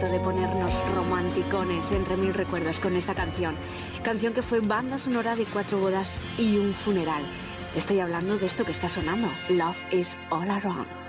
de ponernos romanticones entre mil recuerdos con esta canción. Canción que fue banda sonora de 4 bodas y un funeral. Te estoy hablando de esto que está sonando, Love is All Around.